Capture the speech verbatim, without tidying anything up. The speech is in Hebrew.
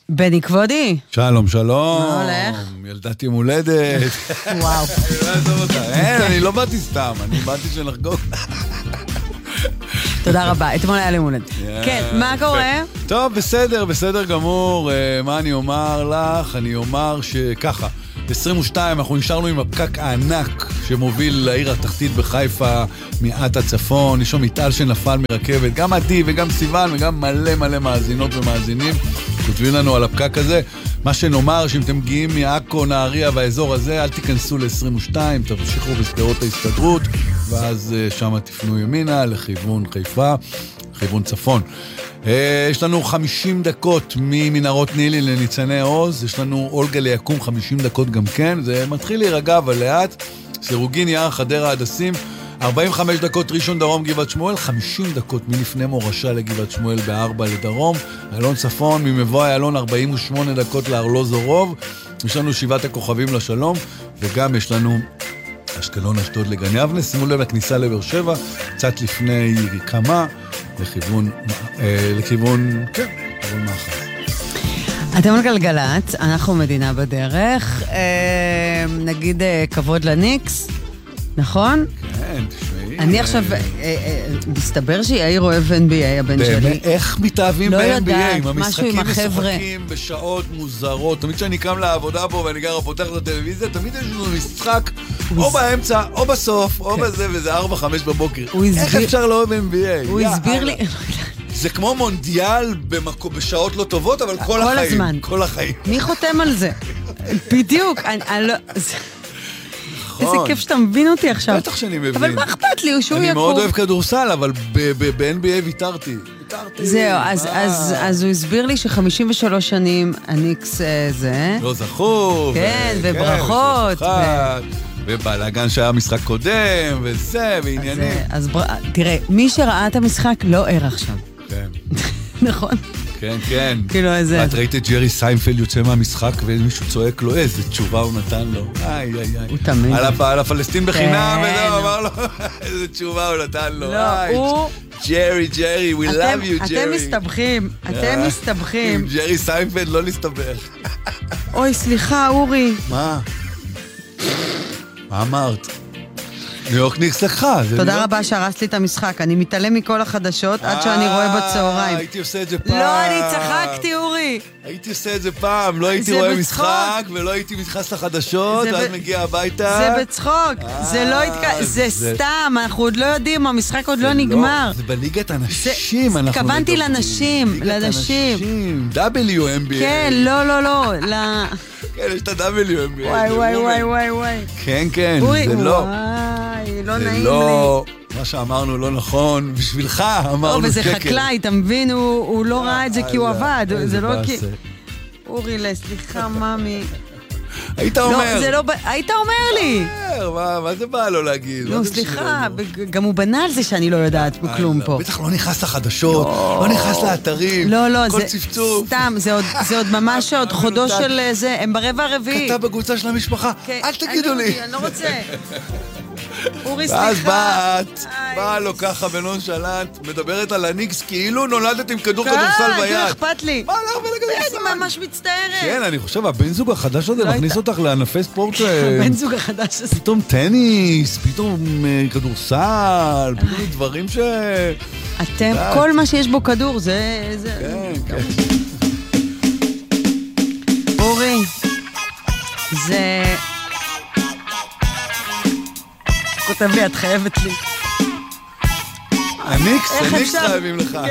בני כבודי. שלום, שלום. מה הולך? ילדת יום הולדת. וואו. אין, אני לא באתי סתם, אני באתי שנחגוג. תודה רבה, אתמול היה לי מולדת. כן, מה קורה? טוב, בסדר, בסדר גמור. מה אני אומר לך? אני אומר שככה, ב-עשרים ושתיים אנחנו נשארנו עם הפקק הענק שמוביל לעיר התחתית בחיפה מעט הצפון. יש שם מטעל שנפל מרכבת, גם עדי וגם סיוון וגם מלא מלא מאזינות ומאזינים כותבים לנו על הפקק הזה. מה שנאמר, שאם אתם מגיעים מעכו, נהריה והאזור הזה, אל תיכנסו ל-עשרים ושתיים, תמשיכו בשדרות ההסתדרות, ואז שם תפנו ימינה לכיוון חיפה, לכיוון צפון. יש לנו חמישים דקות ממנהרות נילי לניצני עוז, יש לנו אולגה ליקום חמישים דקות גם כן, זה מתחיל להירגע אבל לאט, סירוגין יער חדרה הדסים, ארבעים וחמש דקות ראשון דרום גבעת שמואל, חמישים דקות מלפני מורשה לגבעת שמואל בארבע לדרום, אלון צפון ממבוא אלון ארבעים ושמונה דקות לארלוז אורוב, יש לנו שבעת הכוכבים לשלום, וגם יש לנו אשקלון אשדוד לגן יבנה, שימו לב לכניסה לבאר שבע, קצת לפני כמה, לכיוון, אה, לכיוון, כן, לכיוון מאחר. אתם על גלגלת, אנחנו מדינה בדרך, אה, נגיד אה, כבוד לניקס, נכון? כן, תשמעי. אני עכשיו, אה, אה, מסתבר שיאיר אוהב אן בי איי, הבן שלי. באמת, איך מתאהבים לא ב-אן בי איי? יודעת, עם משהו עם המשחקים החבר'ה. משוחקים בשעות מוזרות. תמיד שאני קם לעבודה פה ואני גר פותח את הטלוויזיה, תמיד יש לנו משחק או באמצע, או בסוף, או בזה, וזה ארבע חמש בבוקר. איך אפשר לאהוב אן בי איי? הוא הסביר לי... זה כמו מונדיאל במקו, בשעות לא טובות, אבל כל, כל החיים. הזמן. כל החיים. מי חותם על זה? בדיוק. אני, אני לא... איזה כיף שאתה מבין אותי עכשיו. בטח שאני מבין. אבל מה אכפת לי? הוא שהוא יקום. אני מאוד אוהב כדורסל, אבל ב-אן בי איי ויתרתי. זהו, אז הוא הסביר לי ש-חמישים ושלוש שנים הניקס זה... לא זכו. כן, וברכות. ובלגן שהיה משחק קודם, וזה, ועניינים. אז תראה, מי שראה את המשחק לא ערך שם. כן. נכון? כן, כן. כאילו איזה... את ראית את ג'רי סיינפלד יוצא מהמשחק ומישהו צועק לו, איזה תשובה הוא נתן לו. איי, איי, איי. הוא תמיד. על הפלסטין בחינם, וזהו, אמר לו, איזה תשובה הוא נתן לו. לא, הוא... ג'רי, ג'רי, we love you, ג'רי. אתם מסתבכים, אתם מסתבכים. עם ג'רי סיינפלד לא נסתבך. אוי, סליחה, אורי. מה? מה אמרת? ניו יורק ניקס לקחה. תודה רבה שהרסת לי את המשחק. אני מתעלם מכל החדשות עד שאני רואה בצהריים. הייתי עושה את זה פעם. לא, אני צחקתי, אורי. הייתי עושה את זה פעם. לא הייתי רואה משחק ולא הייתי מתחס לחדשות, ואז מגיע הביתה. זה בצחוק. זה לא התק... זה סתם. אנחנו עוד לא יודעים, המשחק עוד לא נגמר. זה בליגת הנשים. התכוונתי לנשים. לנשים. דאבליו אם בי איי. כן, לא, לא, לא. כן, יש את ה-דאבליו אם בי איי. וואי, וואי, וואי, וואי, וואי. כן, כן, זה לא. וואי, לא נעים לי. זה לא, מה שאמרנו לא נכון, בשבילך אמרנו שקל. וזה חקלאי, אתה מבין, הוא לא ראה את זה כי הוא עבד. זה לא כי... אורי, סליחה, ממי. היית אומר. היית אומר לי. מה זה בא לו להגיד? לא, סליחה, גם הוא בנה על זה שאני לא יודעת בכלום פה. בטח לא נכנס לחדשות, לא נכנס לאתרים, לא, לא, כל צפצוף. סתם, זה עוד ממש עוד חודו של זה, הם ברבע הרביעי. כתב בקבוצה של המשפחה, אל תגידו לי. אני לא רוצה. אורי, סליחה. ואז באה את, באה לו ככה בנונשלנט, מדברת על הניקס כאילו נולדת עם כדור כדורסל ביד. כן, אכפת לי. מה לך ולכדורסל? אני ממש מצטערת. כן, אני חושב, הבן זוג החדש הזה מכניס אותך לענפי ספורט. הבן זוג החדש הזה. פתאום טניס, פתאום כדורסל, פתאום דברים ש... אתם, כל מה שיש בו כדור, זה... כן, כן. אורי, זה... כותב לי, את חייבת לי. הניקס, הניקס חייבים לך.